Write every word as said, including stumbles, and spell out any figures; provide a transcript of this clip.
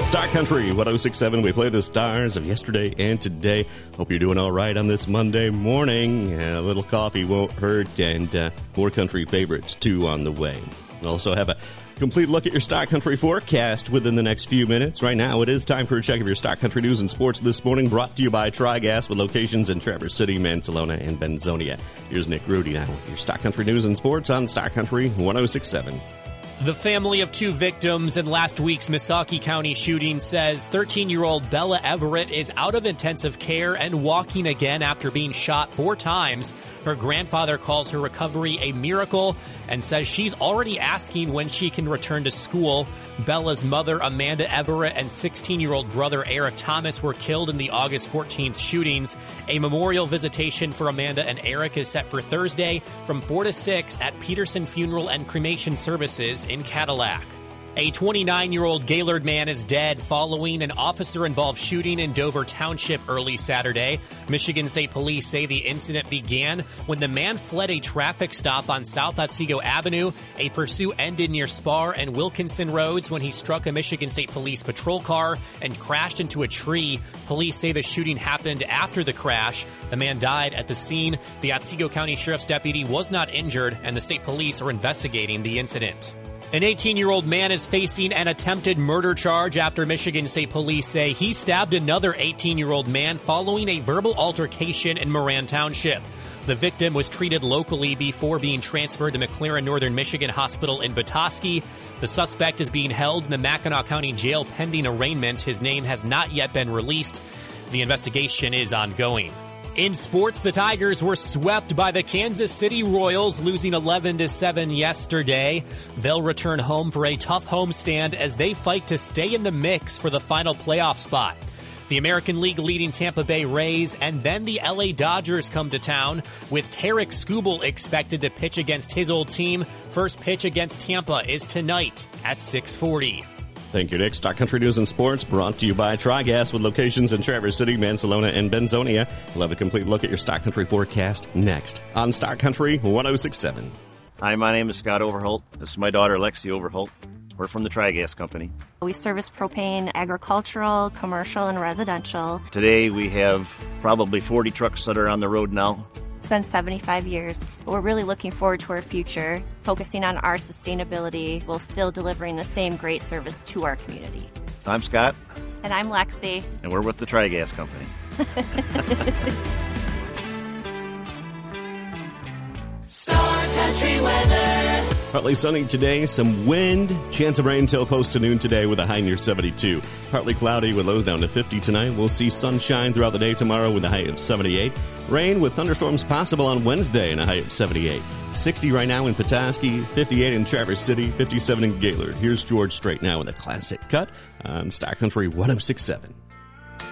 Star Country one oh six point seven. We play the stars of yesterday and today. Hope you're doing all right on this Monday morning. Uh, a little coffee won't hurt, and uh, more country favorites, too, on the way. We'll also have a complete look at your Star Country forecast within the next few minutes. Right now, it is time for a check of your Star Country news and sports this morning, brought to you by Tri-Gas with locations in Traverse City, Mansalona, and Benzonia. Here's Nick Rudy now with your Star Country news and sports on Star Country one oh six point seven. The family of two victims in last week's Missaukee County shooting says thirteen-year-old Bella Everett is out of intensive care and walking again after being shot four times. Her grandfather calls her recovery a miracle and says she's already asking when she can return to school. Bella's mother, Amanda Everett, and sixteen-year-old brother, Eric Thomas, were killed in the August fourteenth shootings. A memorial visitation for Amanda and Eric is set for Thursday from four to six at Peterson Funeral and Cremation Services in Cadillac. A twenty-nine-year-old Gaylord man is dead following an officer-involved shooting in Dover Township early Saturday. Michigan State Police say the incident began when the man fled a traffic stop on South Otsego Avenue. A pursuit ended near Spar and Wilkinson Roads when he struck a Michigan State Police patrol car and crashed into a tree. Police say the shooting happened after the crash. The man died at the scene. The Otsego County Sheriff's deputy was not injured, and the state police are investigating the incident. An eighteen-year-old man is facing an attempted murder charge after Michigan State Police say he stabbed another eighteen-year-old man following a verbal altercation in Moran Township. The victim was treated locally before being transferred to McLaren Northern Michigan Hospital in Petoskey. The suspect is being held in the Mackinac County Jail pending arraignment. His name has not yet been released. The investigation is ongoing. In sports, the Tigers were swept by the Kansas City Royals, losing eleven to seven yesterday. They'll return home for a tough homestand as they fight to stay in the mix for the final playoff spot. The American League leading Tampa Bay Rays and then the L A Dodgers come to town, with Tarek Skubal expected to pitch against his old team. First pitch against Tampa is tonight at six forty. Thank you, Nick. Star Country News and Sports brought to you by Tri-Gas with locations in Traverse City, Mansalona, and Benzonia. We'll have a complete look at your Star Country forecast next on Star Country one oh six point seven. Hi, my name is Scott Overholt. This is my daughter, Lexi Overholt. We're from the Tri-Gas Company. We service propane, agricultural, commercial, and residential. Today we have probably forty trucks that are on the road now. It's been seventy-five years. We're really looking forward to our future, focusing on our sustainability while still delivering the same great service to our community. I'm Scott. And I'm Lexi. And we're with the Tri-Gas Company. Star Country weather. Partly sunny today, some wind, chance of rain till close to noon today with a high near seventy-two. Partly cloudy with lows down to fifty tonight. We'll see sunshine throughout the day tomorrow with a high of seventy-eight. Rain with thunderstorms possible on Wednesday and a high of seventy-eight. sixty right now in Petoskey, fifty-eight in Traverse City, fifty-seven in Gaylord. Here's George Strait now with a classic cut on Star Country one oh six point seven.